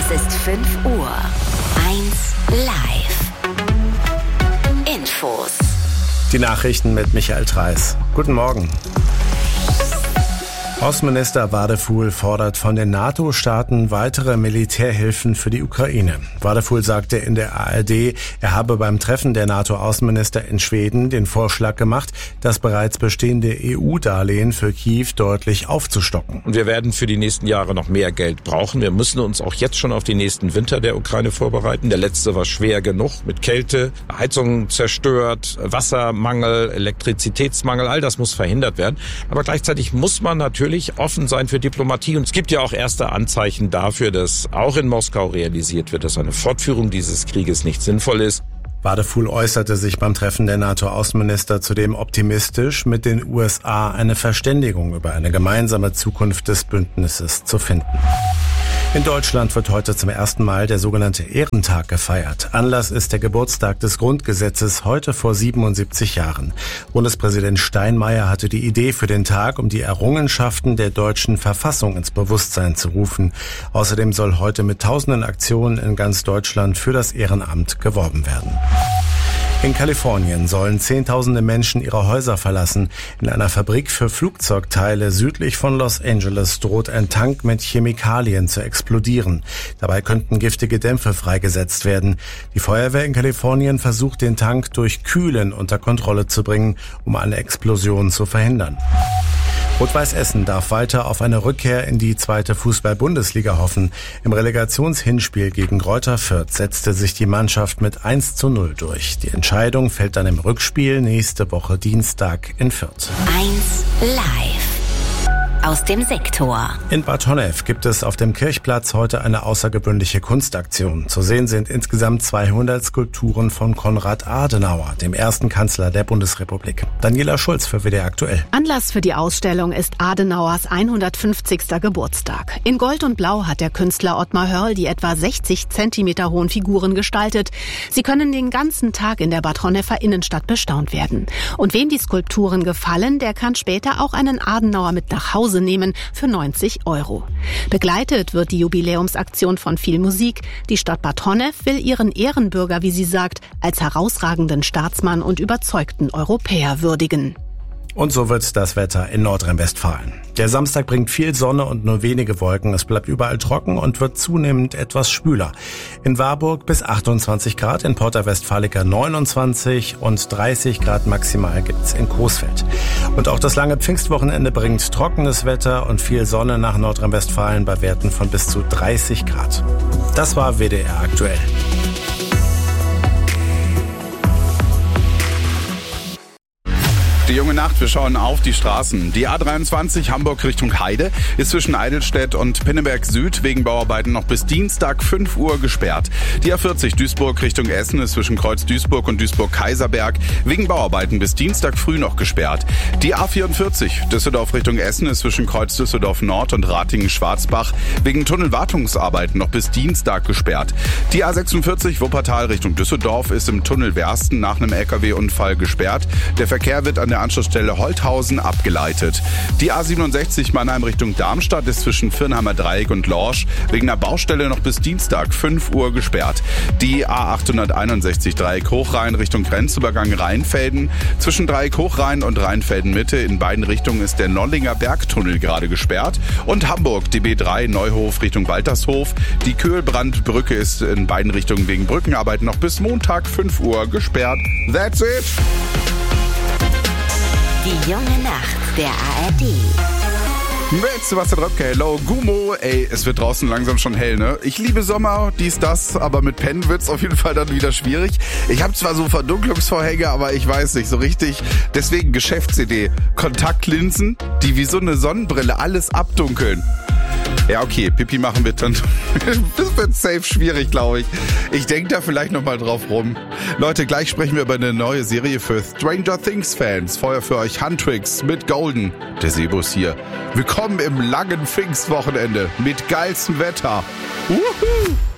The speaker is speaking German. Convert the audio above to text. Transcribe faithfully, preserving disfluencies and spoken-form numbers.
Es ist fünf Uhr. eins live. Infos. Die Nachrichten mit Michael Treis. Guten Morgen. Außenminister Wadefuhl fordert von den NATO-Staaten weitere Militärhilfen für die Ukraine. Wadefuhl sagte in der A R D, er habe beim Treffen der NATO-Außenminister in Schweden den Vorschlag gemacht, das bereits bestehende E U-Darlehen für Kiew deutlich aufzustocken. Und wir werden für die nächsten Jahre noch mehr Geld brauchen. Wir müssen uns auch jetzt schon auf die nächsten Winter der Ukraine vorbereiten. Der letzte war schwer genug mit Kälte, Heizungen zerstört, Wassermangel, Elektrizitätsmangel. All das muss verhindert werden. Aber gleichzeitig muss man natürlich offen sein für Diplomatie. Und es gibt ja auch erste Anzeichen dafür, dass auch in Moskau realisiert wird, dass eine Fortführung dieses Krieges nicht sinnvoll ist. Wadefuhl äußerte sich beim Treffen der NATO-Außenminister zudem optimistisch, mit den U S A eine Verständigung über eine gemeinsame Zukunft des Bündnisses zu finden. In Deutschland wird heute zum ersten Mal der sogenannte Ehrentag gefeiert. Anlass ist der Geburtstag des Grundgesetzes, heute vor siebenundsiebzig Jahren. Bundespräsident Steinmeier hatte die Idee für den Tag, um die Errungenschaften der deutschen Verfassung ins Bewusstsein zu rufen. Außerdem soll heute mit tausenden Aktionen in ganz Deutschland für das Ehrenamt geworben werden. In Kalifornien sollen Zehntausende Menschen ihre Häuser verlassen. In einer Fabrik für Flugzeugteile südlich von Los Angeles droht ein Tank mit Chemikalien zu explodieren. Dabei könnten giftige Dämpfe freigesetzt werden. Die Feuerwehr in Kalifornien versucht, den Tank durch Kühlen unter Kontrolle zu bringen, um eine Explosion zu verhindern. Rot-Weiß Essen darf weiter auf eine Rückkehr in die zweite Fußball-Bundesliga hoffen. Im Relegationshinspiel gegen Greuther Fürth setzte sich die Mannschaft mit eins zu null durch. Die Entscheidung fällt dann im Rückspiel nächste Woche Dienstag in Fürth. eins live. Aus dem Sektor. In Bad Honnef gibt es auf dem Kirchplatz heute eine außergewöhnliche Kunstaktion. Zu sehen sind insgesamt zweihundert Skulpturen von Konrad Adenauer, dem ersten Kanzler der Bundesrepublik. Daniela Schulz für W D R aktuell. Anlass für die Ausstellung ist Adenauers hundertfünfzigster Geburtstag. In Gold und Blau hat der Künstler Ottmar Hörl die etwa sechzig Zentimeter hohen Figuren gestaltet. Sie können den ganzen Tag in der Bad Honnefer Innenstadt bestaunt werden. Und wem die Skulpturen gefallen, der kann später auch einen Adenauer mit nach Hause nehmen für neunzig Euro. Begleitet wird die Jubiläumsaktion von viel Musik. Die Stadt Bad Honnef will ihren Ehrenbürger, wie sie sagt, als herausragenden Staatsmann und überzeugten Europäer würdigen. Und so wird das Wetter in Nordrhein-Westfalen. Der Samstag bringt viel Sonne und nur wenige Wolken. Es bleibt überall trocken und wird zunehmend etwas schwüler. In Warburg bis achtundzwanzig Grad, in Porta Westfalica neunundzwanzig und dreißig Grad maximal gibt's in Coesfeld. Und auch das lange Pfingstwochenende bringt trockenes Wetter und viel Sonne nach Nordrhein-Westfalen bei Werten von bis zu dreißig Grad. Das war W D R aktuell. Die junge Nacht, wir schauen auf die Straßen. Die A dreiundzwanzig Hamburg Richtung Heide ist zwischen Eidelstedt und Pinneberg Süd wegen Bauarbeiten noch bis Dienstag fünf Uhr gesperrt. Die A vierzig Duisburg Richtung Essen ist zwischen Kreuz Duisburg und Duisburg-Kaiserberg wegen Bauarbeiten bis Dienstag früh noch gesperrt. Die A vierundvierzig Düsseldorf Richtung Essen ist zwischen Kreuz Düsseldorf Nord und Ratingen-Schwarzbach wegen Tunnelwartungsarbeiten noch bis Dienstag gesperrt. Die A sechsundvierzig Wuppertal Richtung Düsseldorf ist im Tunnel Wersten nach einem L K W-Unfall gesperrt. Der Verkehr wird an der Anschlussstelle Holthausen abgeleitet. Die A siebenundsechzig Mannheim Richtung Darmstadt ist zwischen Firnheimer Dreieck und Lorsch wegen einer Baustelle noch bis Dienstag fünf Uhr gesperrt. Die A achthunderteinundsechzig Dreieck Hochrhein Richtung Grenzübergang Rheinfelden. Zwischen Dreieck Hochrhein und Rheinfelden Mitte in beiden Richtungen ist der Nollinger Bergtunnel gerade gesperrt. Und Hamburg, die B drei Neuhof Richtung Waltershof. Die Köhlbrandbrücke ist in beiden Richtungen wegen Brückenarbeiten noch bis Montag fünf Uhr gesperrt. That's it! Die junge Nacht der A R D. Mit Sebastian Röpke, hello, Gumo. Ey, es wird draußen langsam schon hell, ne? Ich liebe Sommer, dies, das, aber mit Pennen wird's auf jeden Fall dann wieder schwierig. Ich habe zwar so Verdunklungsvorhänge, aber ich weiß nicht so richtig. Deswegen Geschäftsidee. Kontaktlinsen, die wie so eine Sonnenbrille alles abdunkeln. Ja, okay, Pipi machen wird dann, das wird safe schwierig, glaube ich. Ich denke da vielleicht nochmal drauf rum. Leute, gleich sprechen wir über eine neue Serie für Stranger Things Fans. Feuer für euch Huntrix mit Golden. Der Sebus hier. Willkommen im langen Pfingstwochenende mit geilstem Wetter. Wuhu!